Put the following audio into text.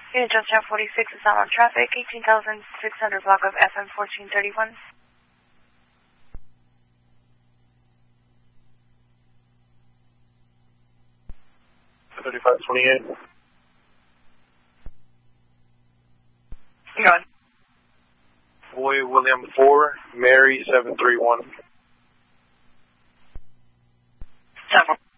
Unit Junction 46 is on traffic, 18,600 block of FM 1431. 3528. Hang on. Boy William 4, Mary 731. 7.